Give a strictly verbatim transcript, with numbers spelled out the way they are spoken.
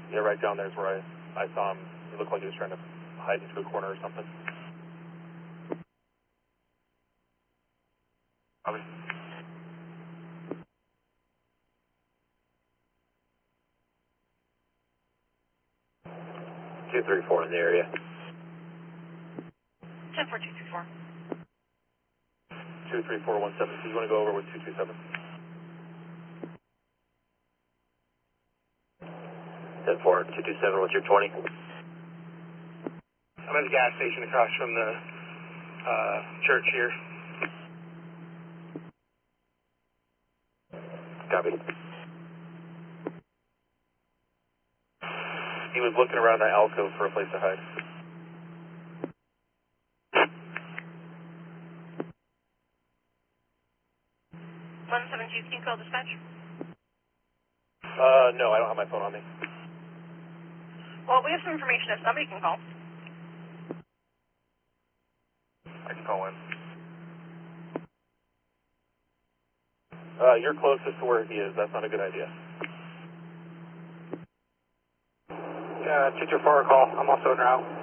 Yeah, right down there is where I, I saw him. It looked like he was trying to hide into a corner or something. Copy. two three four in the area. ten four two two four. two three four one seven. So you want to go over with two two seven? ten four two two seven, what's your twenty? I'm at the gas station across from the uh, church here. Copy. He was looking around that alcove for a place to hide. one seven two, can you call dispatch? Uh, no, I don't have my phone on me. Well, we have some information if somebody can call. I can call in. Uh, you're closest to where he is. That's not a good idea. Uh, two two four call. I'm also en route.